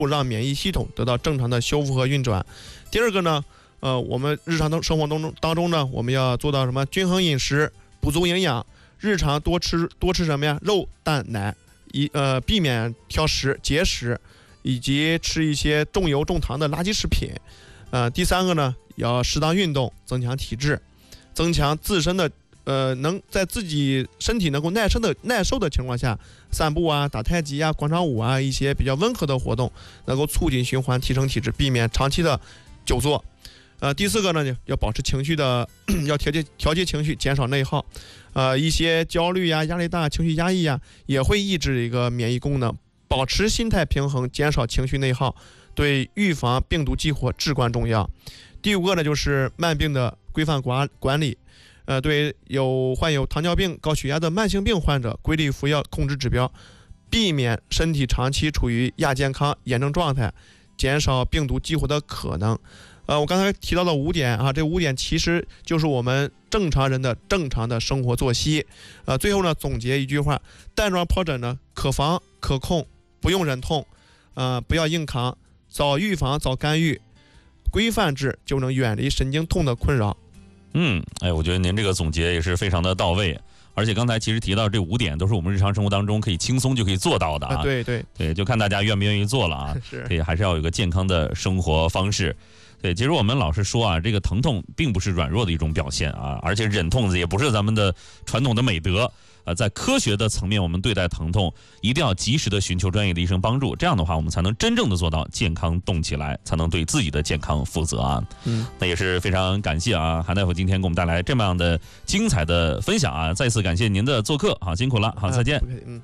让免疫系统得到正常的修复和运转。第二个呢，我们日常生活当中呢，我们要做到什么？均衡饮食，补足营养，日常多吃什么呀？肉、蛋、奶，避免挑食、节食，以及吃一些重油重糖的垃圾食品。第三个呢，要适当运动，增强体质，增强自身的能在自己身体能够耐受的情况下，散步啊、打太极啊、广场舞啊，一些比较温和的活动，能够促进循环，提升体质，避免长期的久坐。第四个呢，要保持情绪的，要调节情绪，减少内耗。一些焦虑呀、压力大、情绪压抑呀，也会抑制一个免疫功能。保持心态平衡，减少情绪内耗，对预防病毒激活至关重要。第五个呢，就是慢病的规范管理。对患有糖尿病、高血压的慢性病患者，规律服药，控制指标，避免身体长期处于亚健康、炎症状态，减少病毒激活的可能。我刚才提到的5点啊，这5点其实就是我们正常人的正常的生活作息。最后呢，总结一句话：带状疱疹呢，可防可控，不用忍痛，不要硬扛，早预防早干预，规范治就能远离神经痛的困扰。 我觉得您这个总结也是非常的到位，而且刚才其实提到这5点都是我们日常生活当中可以轻松就可以做到的啊。对，就看大家愿不愿意做了啊。对，还是要有一个健康的生活方式。对，其实我们老是说啊，这个疼痛并不是软弱的一种表现啊，而且忍痛也不是咱们的传统的美德。在科学的层面，我们对待疼痛一定要及时的寻求专业的医生帮助，这样的话我们才能真正的做到健康动起来，才能对自己的健康负责啊。那也是非常感谢啊，韩大夫今天给我们带来这么样的精彩的分享啊，再次感谢您的做客，好，辛苦了，好，再见。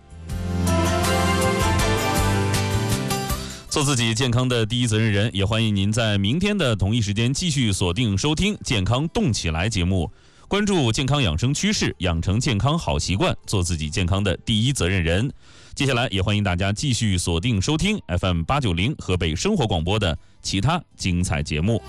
做自己健康的第一责任人，也欢迎您在明天的同一时间继续锁定收听《健康动起来》节目。关注健康养生趋势，养成健康好习惯，做自己健康的第一责任人。接下来也欢迎大家继续锁定收听 FM890 河北生活广播的其他精彩节目。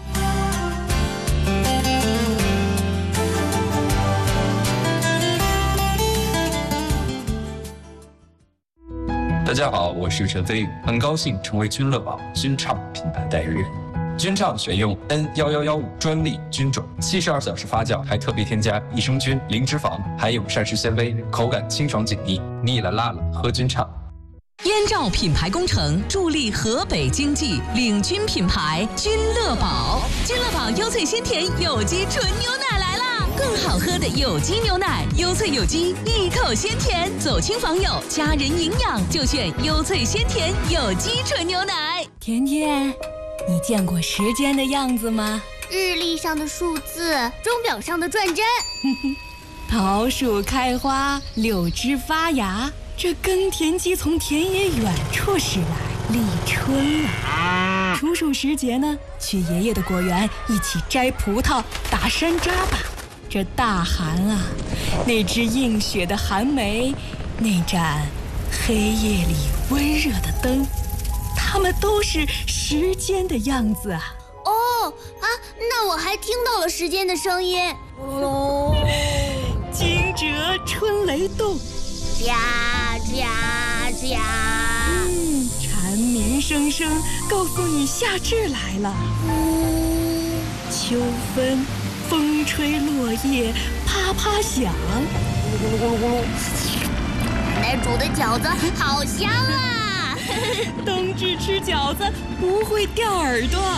大家好，我是陈飞宇，很高兴成为君乐宝君畅品牌代言人。君畅选用 N1115专利菌种，72小时发酵，还特别添加益生菌、零脂肪，还有膳食纤维，口感清爽紧腻。腻了辣了，喝君畅。 燕赵品牌工程助力河北经济，领军品牌君乐宝。君乐宝优萃鲜甜有机纯牛奶来啦！更好喝的有机牛奶，优萃有机，一口鲜甜，走亲访友，家人营养就选优萃鲜甜有机纯牛奶。 甜甜，你见过时间的样子吗？ 日历上的数字，钟表上的转针。 桃树开花，柳枝发芽，这耕田机从田野远处驶来，立春了。处暑时节呢，去爷爷的果园一起摘葡萄、打山楂吧。这大寒啊，那只映雪的寒梅，那盏黑夜里温热的灯，它们都是时间的样子啊。 那我还听到了时间的声音。 惊蛰春雷动， 喳喳喳。 蝉鸣声声告诉你夏至来了。秋分，风吹落叶啪啪响。 咕噜咕噜咕噜。奶奶煮的饺子好香啊！ 冬至吃饺子不会掉耳朵。